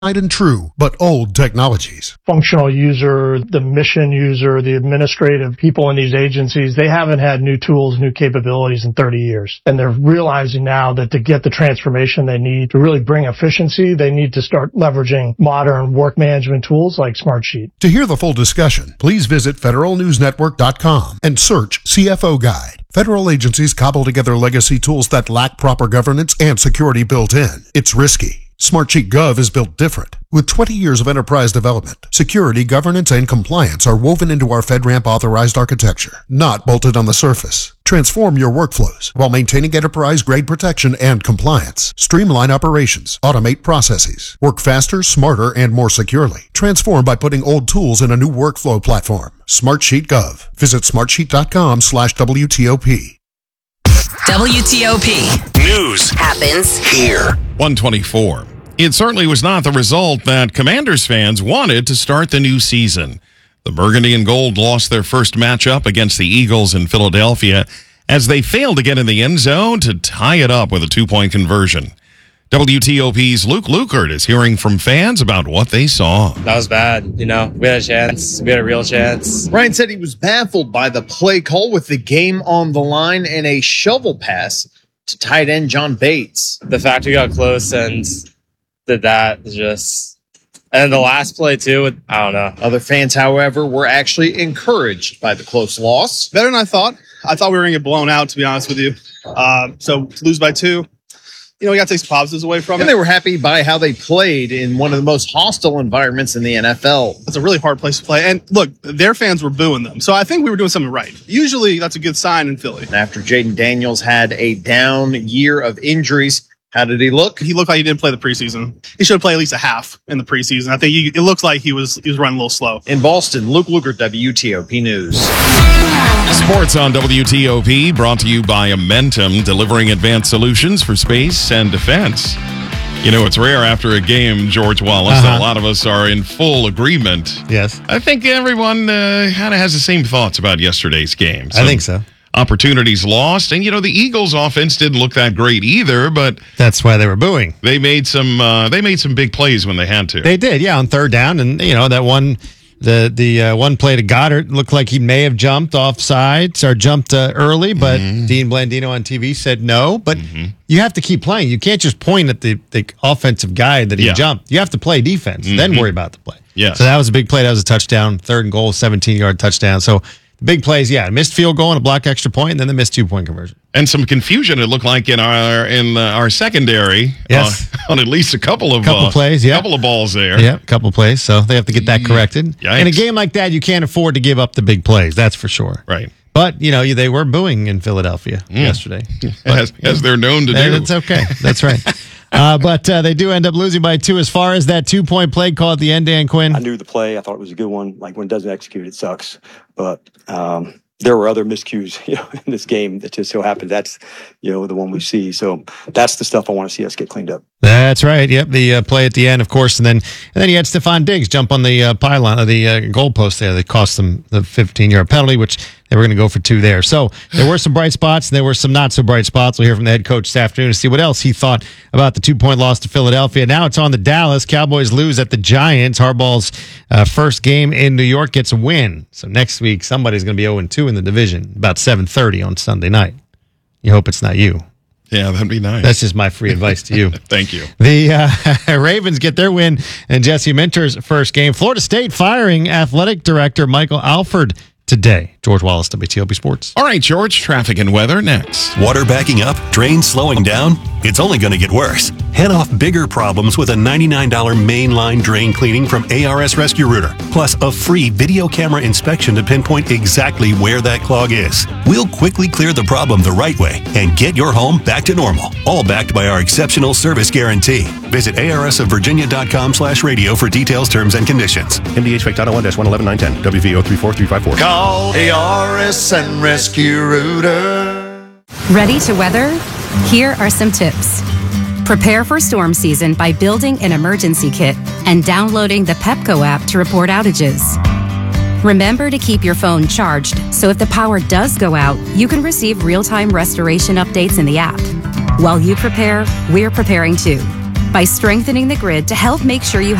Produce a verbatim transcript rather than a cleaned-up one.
and true, but old technologies. Functional user, the mission user, the administrative people in these agencies, they haven't had new tools, new capabilities in thirty years. And they're realizing now that to get the transformation they need to really bring efficiency, they need to start leveraging modern work management tools like Smartsheet. To hear the full discussion, please visit federal news network dot com and search C F O Guide. Federal agencies cobble together legacy tools that lack proper governance and security built in. It's risky. Smartsheet Gov is built different. With twenty years of enterprise development, security, governance, and compliance are woven into our FedRAMP authorized architecture, not bolted on the surface. Transform your workflows while maintaining enterprise-grade protection and compliance. Streamline operations, automate processes, work faster, smarter, and more securely. Transform by putting old tools in a new workflow platform. Smartsheet Gov. Visit smartsheet.com slash WTOP. W T O P. News happens here. one twenty-four. It certainly was not the result that Commanders fans wanted to start the new season. The Burgundy and Gold lost their first matchup against the Eagles in Philadelphia as they failed to get in the end zone to tie it up with a two-point conversion. W T O P's Luke Lukert is hearing from fans about what they saw. That was bad. You know, we had a chance. We had a real chance. Ryan said he was baffled by the play call with the game on the line and a shovel pass to tight end John Bates. The fact we got close and did that just... And the last play, too, I don't know. Other fans, however, were actually encouraged by the close loss. Better than I thought. I thought we were going to get blown out, to be honest with you. Uh, so to lose by two, you know, we got to take some positives away from and it. And they were happy by how they played in one of the most hostile environments in the N F L. It's a really hard place to play. And look, their fans were booing them. So I think we were doing something right. Usually that's a good sign in Philly. And after Jaden Daniels had a down year of injuries, how did he look? He looked like he didn't play the preseason. He should have played at least a half in the preseason. I think he, it looks like he was he was running a little slow. In Boston, Luke Lukert, W T O P News. Sports on W T O P, brought to you by Amentum, delivering advanced solutions for space and defense. You know, it's rare after a game, George Wallace, uh-huh. that a lot of us are in full agreement. Yes. I think everyone uh, kind of has the same thoughts about yesterday's game. So I think so. Opportunities lost, and you know the Eagles' offense didn't look that great either. But that's why they were booing. They made some. Uh, they made some big plays when they had to. They did, yeah, on third down, and you know that one, the the uh, one play to Goddard looked like he may have jumped off sides or jumped uh, early, but mm-hmm. Dean Blandino on T V said no. But mm-hmm. you have to keep playing. You can't just point at the, the offensive guy that he yeah. jumped. You have to play defense, mm-hmm. then worry about the play. Yeah. So that was a big play. That was a touchdown, third and goal, seventeen-yard touchdown. So. Big plays, yeah. Missed field goal and a block extra point, and then the missed two-point conversion. And some confusion, it looked like, in our in uh, our secondary. Yes. Uh, on at least a couple of couple uh, plays, yeah. couple of balls there. Yeah, a couple plays. So they have to get that corrected. Yikes. In a game like that, you can't afford to give up the big plays. That's for sure. Right. But, you know, they were booing in Philadelphia mm. yesterday. But, as, as they're known to do. That's okay. That's right. Uh, but uh, they do end up losing by two. As far as that two-point play call at the end, Dan Quinn. I knew the play. I thought it was a good one. Like, when it doesn't execute, it sucks. But um, there were other miscues, you know, in this game that just so happened. That's, you know, the one we see. So that's the stuff I want to see us get cleaned up. That's right. Yep, the uh, play at the end, of course, and then and then you had Stephon Diggs jump on the uh, pylon of the uh, goalpost there. That cost them the fifteen-yard penalty, which they were going to go for two there. So there were some bright spots, and there were some not so bright spots. We'll hear from the head coach this afternoon to see what else he thought about the two-point loss to Philadelphia. Now it's on the Dallas. Cowboys lose at the Giants. Harbaugh's uh, first game in New York gets a win. So next week somebody's going to be oh and two in the division about seven thirty on Sunday night. You hope it's not you. Yeah, that'd be nice. That's just my free advice to you. Thank you. The uh, Ravens get their win in Jesse Minter's first game. Florida State firing athletic director Michael Alford today. George Wallace, W T O P Sports. All right, George, traffic and weather next. Water backing up, drains slowing down. It's only going to get worse. Head off bigger problems with a ninety-nine dollars mainline drain cleaning from A R S Rescue Rooter, plus a free video camera inspection to pinpoint exactly where that clog is. We'll quickly clear the problem the right way and get your home back to normal, all backed by our exceptional service guarantee. Visit A R S of Virginia dot com slash radio for details, terms, and conditions. M D H Fake Title one one one one nine ten, W V O three four three five four. Call A R S and Rescue Rooter. Ready to weather? Here are some tips. Prepare for storm season by building an emergency kit and downloading the Pepco app to report outages. Remember to keep your phone charged so if the power does go out, you can receive real-time restoration updates in the app. While you prepare, we're preparing too. by strengthening the grid to help make sure you